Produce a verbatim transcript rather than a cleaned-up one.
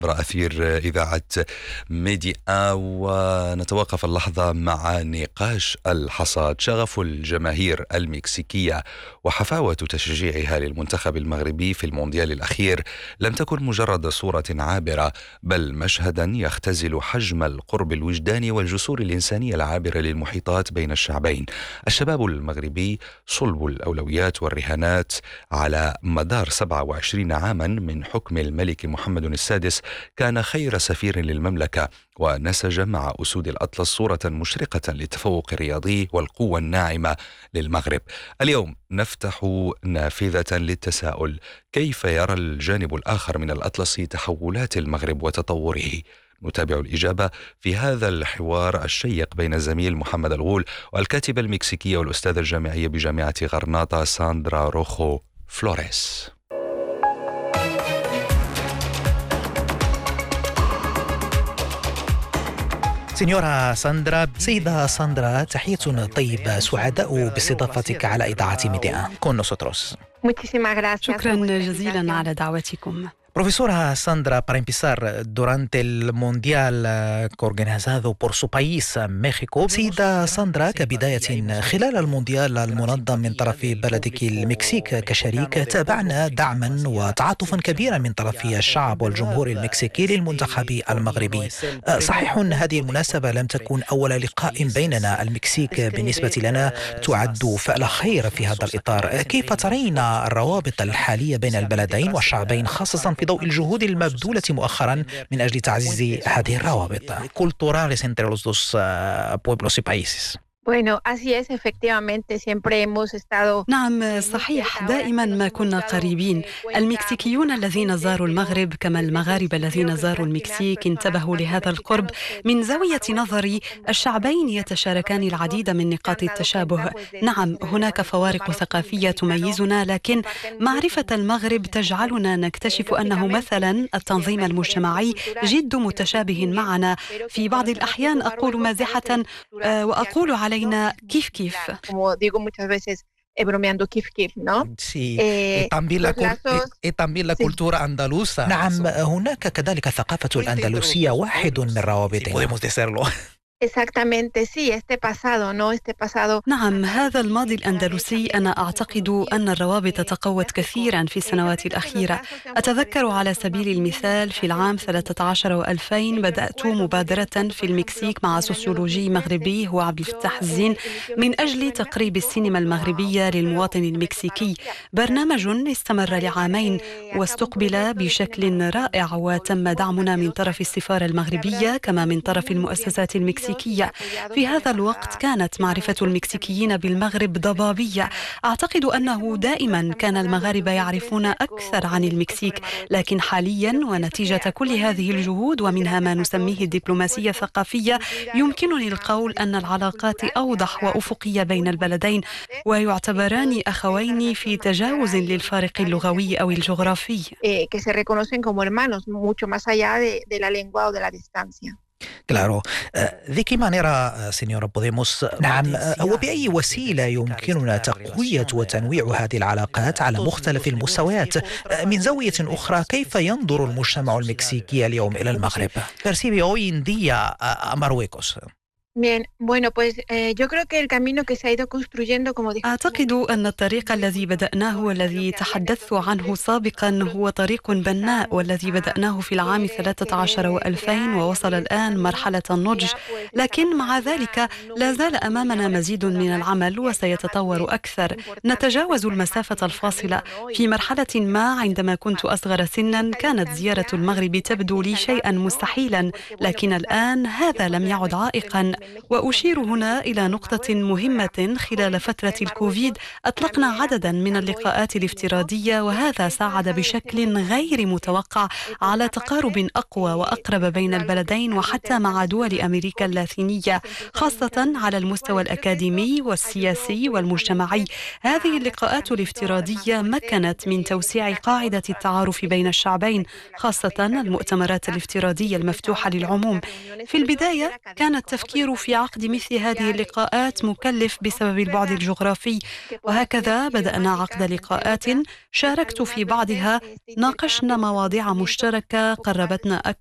أثير إذاعة ميديا، ونتوقف اللحظة مع نقاش الحصاد. شغف الجماهير المكسيكية وحفاوة تشجيعها للمنتخب المغربي في المونديال الأخير لم تكن مجرد صورة عابرة، بل مشهدا يختزل حجم القرب الوجداني والجسور الإنسانية العابرة للمحيطات بين الشعبين. الشباب المغربي صلب الأولويات والرهانات على مدار سبعة وعشرين عاما من حكم الملك محمد السادس، كان خير سفير للمملكة، ونسج مع أسود الأطلس صورة مشرقة للتفوق الرياضي والقوة الناعمة للمغرب. اليوم نفتح نافذة للتساؤل: كيف يرى الجانب الآخر من الأطلس تحولات المغرب وتطوره؟ نتابع الإجابة في هذا الحوار الشيق بين الزميل محمد الغول والكاتبة المكسيكية والأستاذة الجامعية بجامعة غرناطة ساندرا روخو فلوريس. سينيورا ساندرا، سيدة ساندرا، تحية طيبة، سعداء باستضافتك على إذاعة ميديا. كون نوسوتروس. شكرا جزيلا على دعوتكم. Profesora Sandra, para empezar, durante el Mundial que organizado por su país, México, سيدة ساندرا، كبداية خلال المونديال المنظم من طرف بلدك المكسيك كشريك، تابعنا دعما وتعاطفا كبيرا من طرف الشعب والجمهور المكسيكي للمنتخب المغربي. صحيح هذه المناسبة لم تكن أول لقاء بيننا، المكسيك بالنسبة لنا تعد فعل خير في هذا الإطار. كيف ترين الروابط الحالية بين البلدين والشعبين، خاصة في ضوء الجهود المبذولة مؤخرا من أجل تعزيز هذه الروابط culturales entre los dos uh, pueblos y países؟ Bueno, así es, efectivamente, siempre hemos estado... نعم صحيح، دائما ما كنا قريبين. المكسيكيون الذين زاروا المغرب كما المغاربة الذين زاروا المكسيك انتبهوا لهذا القرب. من زاوية نظري، الشعبين يتشاركان العديد من نقاط التشابه. نعم هناك فوارق ثقافية تميزنا، لكن معرفة المغرب تجعلنا نكتشف أنه مثلا التنظيم المجتمعي جد متشابه معنا. في بعض الأحيان أقول مازحة وأقول على علينا كيف كيف. Como digo muchas veces, bromeando كيف كيف, ¿no? Sí, eh, también la y también la cultura andaluza. نعم هناك كذلك ثقافة الأندلسية واحد من روابطنا. Podemos decirlo. Exactamente, sí, este pasado, ¿no? Este pasado. نعم هذا الماضي الأندلسي، أنا أعتقد أن الروابط تقوت كثيرا في السنوات الأخيرة. أتذكر على سبيل المثال في العام ثلاثة عشر وألفين بدأت مبادرة في المكسيك مع سوسيولوجي مغربي هو عبد الفتاح الزين من أجل تقريب السينما المغربية للمواطن المكسيكي. برنامج استمر لعامين واستقبل بشكل رائع، وتم دعمنا من طرف السفارة المغربية كما من طرف المؤسسات المكسيكية. في هذا الوقت كانت معرفة المكسيكيين بالمغرب ضبابية. أعتقد أنه دائما كان المغاربة يعرفون أكثر عن المكسيك، لكن حاليا ونتيجة كل هذه الجهود ومنها ما نسميه الدبلوماسية الثقافية، يمكنني القول أن العلاقات أوضح وأفقية بين البلدين، ويعتبران أخوين في تجاوز للفارق اللغوي أو الجغرافي. كلارو. ذي كما نرى سينيورا بوديموس، نعم، وبأي وسيلة يمكننا تقوية وتنويع هذه العلاقات على مختلف المستويات؟ من زاوية أخرى، كيف ينظر المجتمع المكسيكي اليوم إلى المغرب؟ percibe hoy en día a Marruecos. Bien, bueno, pues eh, yo creo que el camino que se ha ido construyendo, como dije... أعتقد أن الطريق الذي بدأناه والذي تحدثت عنه سابقا هو طريق بناء، والذي بدأناه في العام ثلاثة عشر وألفين ووصل الآن مرحلة النضج، لكن مع ذلك لا زال أمامنا مزيد من العمل وسيتطور أكثر. نتجاوز المسافة الفاصلة. في مرحلة ما عندما كنت أصغر سنا كانت زيارة المغرب تبدو لي شيئا مستحيلا، لكن الآن هذا لم يعد عائقا. وأشير هنا إلى نقطة مهمة: خلال فترة الكوفيد أطلقنا عددا من اللقاءات الافتراضية، وهذا ساعد بشكل غير متوقع على تقارب أقوى وأقرب بين البلدين وحتى مع دول أمريكا اللاتينية، خاصة على المستوى الأكاديمي والسياسي والمجتمعي. هذه اللقاءات الافتراضية مكنت من توسيع قاعدة التعارف بين الشعبين، خاصة المؤتمرات الافتراضية المفتوحة للعموم. في البداية كان التفكير التفكير في عقد مثل هذه اللقاءات مكلف بسبب البعد الجغرافي، وهكذا بدأنا عقد لقاءات شاركت في بعضها، ناقشنا مواضيع مشتركة قربتنا